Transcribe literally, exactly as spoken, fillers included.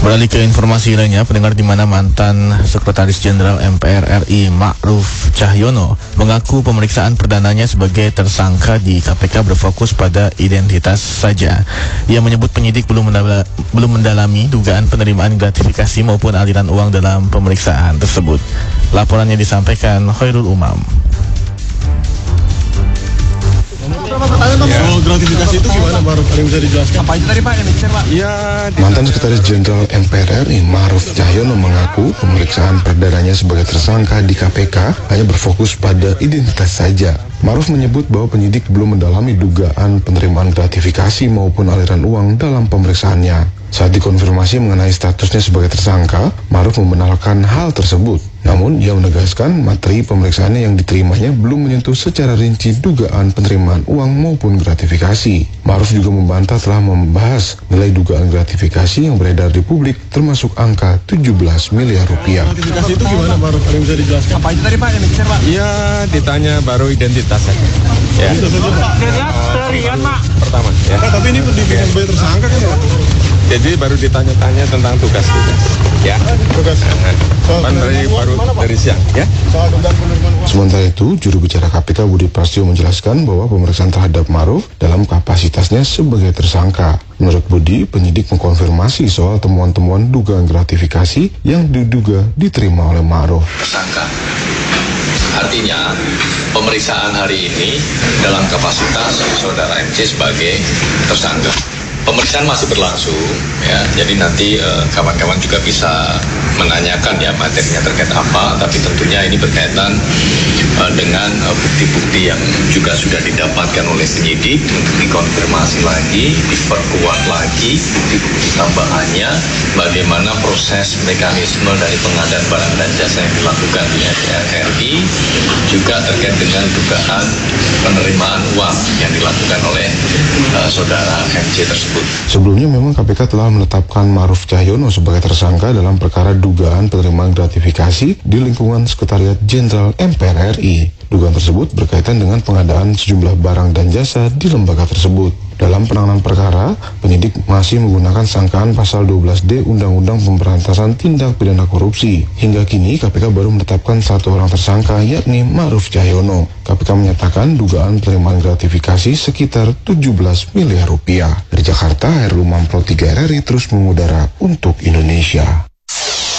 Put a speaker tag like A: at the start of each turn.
A: Beralih ke informasi lainnya, pendengar, di mana mantan Sekretaris Jenderal M P R R I Ma'ruf Cahyono mengaku pemeriksaan perdananya sebagai tersangka di K P K berfokus pada identitas saja. Ia menyebut penyidik belum mendala, belum mendalami dugaan penerimaan gratifikasi maupun aliran uang dalam pemeriksaan tersebut. Laporannya disampaikan Khairul Umam.
B: Ya. Oh, gratifikasi itu gimana, baru paling bisa dijelaskan? Apa itu tadi Pak? Yang dicek Pak? Ya, mantan Sekretaris Jenderal M P R R I Ma'ruf Cahyono mengaku pemeriksaan perdananya sebagai tersangka di K P K hanya berfokus pada identitas saja. Ma'ruf menyebut bahwa penyidik belum mendalami dugaan penerimaan gratifikasi maupun aliran uang dalam pemeriksaannya. Saat dikonfirmasi mengenai statusnya sebagai tersangka, Ma'ruf membenarkan hal tersebut. Namun, ia menegaskan materi pemeriksaannya yang diterimanya belum menyentuh secara rinci dugaan penerimaan uang maupun gratifikasi. Ma'ruf juga membantah telah membahas nilai dugaan gratifikasi yang beredar di publik, termasuk angka tujuh belas miliar rupiah.
C: Gratifikasi itu gimana, baru paling bisa dijelaskan? Apa itu tadi Pak yang dicek Pak?
B: Ya, ditanya baru identitas saja. Ya.
C: Itu saja Pak.
B: Terian Pak. Pertama. Ya.
C: Pak, tapi ini pendidikan sebagai tersangka kan ya?
B: Jadi baru ditanya-tanya tentang tugas-tugas. Ya.
C: Tugas.
B: Kan dari baru dari siang, ya.
A: Sementara itu, juru bicara K P K Budi Prasetyo menjelaskan bahwa pemeriksaan terhadap Ma'ruf dalam kapasitasnya sebagai tersangka. Menurut Budi, penyidik mengkonfirmasi soal temuan-temuan dugaan gratifikasi yang diduga diterima oleh Ma'ruf.
D: Tersangka. Artinya, pemeriksaan hari ini dalam kapasitas saudara M C sebagai tersangka. Pemeriksaan masih berlangsung, ya. Jadi nanti eh, kawan-kawan juga bisa menanyakan ya materinya terkait apa, tapi tentunya ini berkaitan eh, dengan eh, bukti-bukti yang juga sudah didapatkan oleh penyidik untuk dikonfirmasi lagi, diperkuat lagi bukti-bukti tambahannya, bagaimana proses mekanisme dari pengadaan barang dan jasa yang dilakukan di M P R R I, juga terkait dengan dugaan penerimaan uang yang dilakukan oleh eh, saudara M C tersebut.
A: Sebelumnya memang K P K telah menetapkan Ma'ruf Cahyono sebagai tersangka dalam perkara dugaan penerimaan gratifikasi di lingkungan Sekretariat Jenderal M P R R I. Dugaan tersebut berkaitan dengan pengadaan sejumlah barang dan jasa di lembaga tersebut. Dalam penanganan perkara, penyidik masih menggunakan sangkaan pasal dua belas D Undang-Undang Pemberantasan Tindak Pidana Korupsi. Hingga kini K P K baru menetapkan satu orang tersangka, yakni Ma'ruf Cahyono. K P K menyatakan dugaan penerimaan gratifikasi sekitar tujuh belas miliar rupiah. Dari Jakarta, Khairul Umam Pro tiga R R I terus mengudara untuk Indonesia.